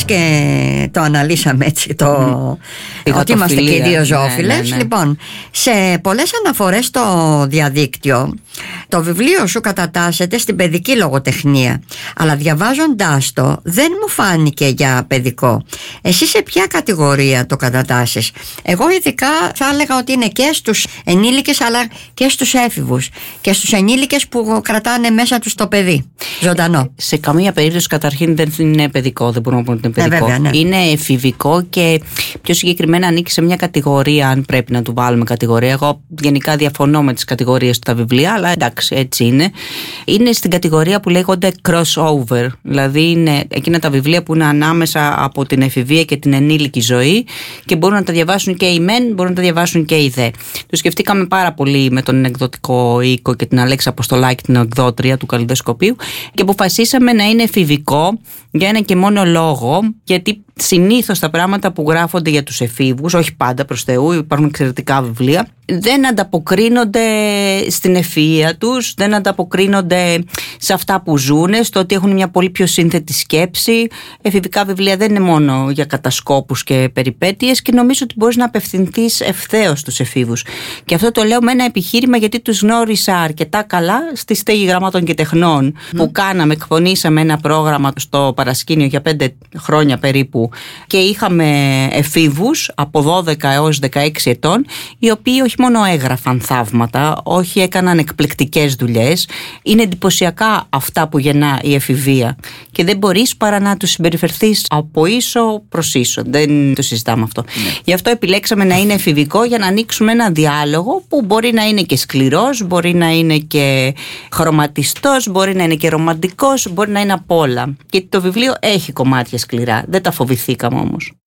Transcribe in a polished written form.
και το αναλύσαμε έτσι ότι είμαστε και οι δύο ζώφιλες. Λοιπόν, σε πολλές αναφορές στο διαδίκτυο το βιβλίο σου κατατάσσεται στην παιδική λογοτεχνία, αλλά διαβάζοντάς το δεν μου φάνηκε για παιδικό. Εσύ σε ποια κατηγορία το κατατάσσεις? Εγώ ειδικά θα έλεγα ότι είναι και στους ενήλικες αλλά και στους έφηβους και στους ενήλικες που κρατάνε μέσα τους το παιδί ζωντανό. Σε καμία περίπτωση καταρχήν δεν είναι παιδικό, δεν μπορούμε να πούμε ότι είναι παιδικό. Βέβαια, ναι. Είναι εφηβικό και πιο συγκεκριμένα ανήκει σε μια κατηγορία, αν πρέπει να του βάλουμε κατηγορία. Εγώ γενικά διαφωνώ με τις κατηγορίες στα βιβλία, αλλά εντάξει, έτσι είναι. Είναι στην κατηγορία που λέγονται crossover, δηλαδή είναι εκείνα τα βιβλία που είναι ανάμεσα από την εφηβεία και την ενήλικη ζωή και μπορούν να τα διαβάσουν και οι μεν, μπορούν να τα διαβάσουν και οι δε. Το σκεφτήκαμε πάρα πολύ με τον εκδοτικό οίκο και την Αλέξη Αποστολάκη, την εκδότρια του Καλλιδοσκοπίου, και αποφασίσαμε να είναι εφηβικό για ένα και μόνο λόγο, γιατί συνήθως τα πράγματα που γράφονται για τους εφήβους, όχι πάντα προς Θεού, υπάρχουν εξαιρετικά βιβλία, δεν ανταποκρίνονται στην ευφυΐα τους, δεν ανταποκρίνονται σε αυτά που ζουνε, στο ότι έχουν μια πολύ πιο σύνθετη σκέψη. Εφηβικά βιβλία δεν είναι μόνο για κατασκόπους και περιπέτειες και νομίζω ότι μπορείς να απευθυνθείς ευθέως στους εφήβους. Και αυτό το λέω με ένα επιχείρημα, γιατί τους γνώρισα αρκετά καλά στη Στέγη Γραμμάτων και Τεχνών που εκπονήσαμε ένα πρόγραμμα στο παρασκήνιο για 5 χρόνια περίπου και είχαμε εφήβους από 12 έως 16 ετών, οι οποίοι όχι μόνο έγραφαν θαύματα, όχι έκαναν εκπληκτικές δουλειές. Είναι εντυπωσιακά αυτά που γεννά η εφηβεία και δεν μπορείς παρά να τους συμπεριφερθείς από ίσο προς ίσο. Δεν το συζητάμε αυτό. Γι' αυτό επιλέξαμε να είναι εφηβικό, για να ανοίξουμε ένα διάλογο που μπορεί να είναι και σκληρός, μπορεί να είναι και χρωματιστός, μπορεί να είναι και ρομαντικός, μπορεί να είναι απ' όλα. Και το βιβλίο έχει κομμάτια σκληρά, δεν τα φοβηθήκαμε όμως.